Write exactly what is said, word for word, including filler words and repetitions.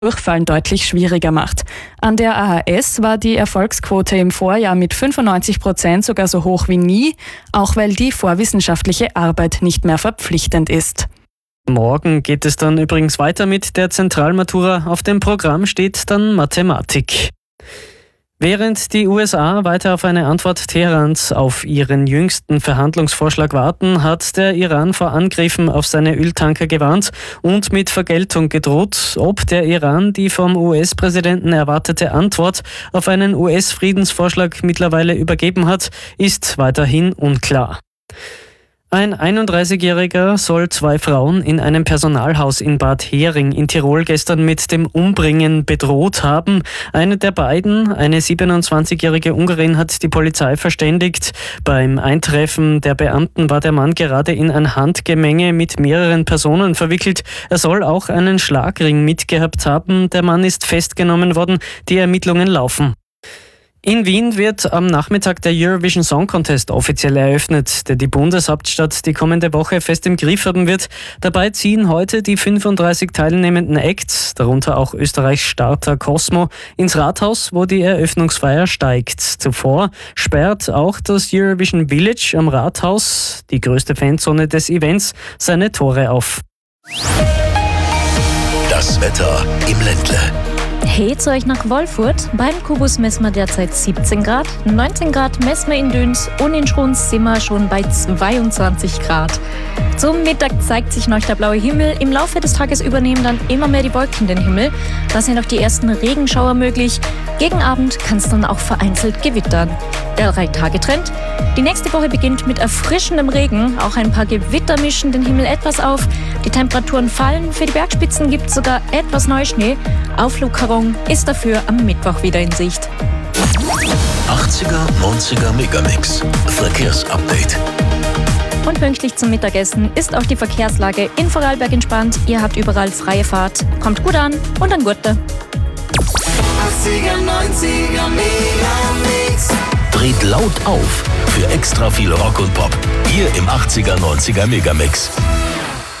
Durchfallen deutlich schwieriger macht. An der A H S war die Erfolgsquote im Vorjahr mit fünfundneunzig Prozent sogar so hoch wie nie, auch weil die vorwissenschaftliche Arbeit nicht mehr verpflichtend ist. Morgen geht es dann übrigens weiter mit der Zentralmatura. Auf dem Programm steht dann Mathematik. Während die U S A weiter auf eine Antwort Teherans auf ihren jüngsten Verhandlungsvorschlag warten, hat der Iran vor Angriffen auf seine Öltanker gewarnt und mit Vergeltung gedroht. Ob der Iran die vom U S-Präsidenten erwartete Antwort auf einen U S-Friedensvorschlag mittlerweile übergeben hat, ist weiterhin unklar. Ein einunddreißigjähriger soll zwei Frauen in einem Personalhaus in Bad Hering in Tirol gestern mit dem Umbringen bedroht haben. Eine der beiden, eine siebenundzwanzigjährige Ungarin, hat die Polizei verständigt. Beim Eintreffen der Beamten war der Mann gerade in ein Handgemenge mit mehreren Personen verwickelt. Er soll auch einen Schlagring mitgehabt haben. Der Mann ist festgenommen worden. Die Ermittlungen laufen. In Wien wird am Nachmittag der Eurovision Song Contest offiziell eröffnet, der die Bundeshauptstadt die kommende Woche fest im Griff haben wird. Dabei ziehen heute die fünfunddreißig teilnehmenden Acts, darunter auch Österreichs Starter Cosmo, ins Rathaus, wo die Eröffnungsfeier steigt. Zuvor sperrt auch das Eurovision Village am Rathaus, die größte Fanzone des Events, seine Tore auf. Das Wetter im Ländle. Hey, zu euch nach Wolfurt. Beim Kubus messen wir derzeit siebzehn Grad, neunzehn Grad messen wir in Döns und in Schruns sind wir schon bei zweiundzwanzig Grad. Zum Mittag zeigt sich noch der blaue Himmel. Im Laufe des Tages übernehmen dann immer mehr die Wolken den Himmel. Da sind auch die ersten Regenschauer möglich. Gegen Abend kann es dann auch vereinzelt gewittern. Der Drei-Tage-Trend. Die nächste Woche beginnt mit erfrischendem Regen. Auch ein paar Gewitter mischen den Himmel etwas auf. Die Temperaturen fallen. Für die Bergspitzen gibt es sogar etwas Neuschnee. Auflockerung ist dafür am Mittwoch wieder in Sicht. achtziger, neunziger Megamix. Verkehrsupdate. Und pünktlich zum Mittagessen ist auch die Verkehrslage in Vorarlberg entspannt. Ihr habt überall freie Fahrt. Kommt gut an und an Gurte. achtziger, neunziger Megamix. Dreht laut auf für extra viel Rock und Pop. Hier im achtziger, neunziger Megamix.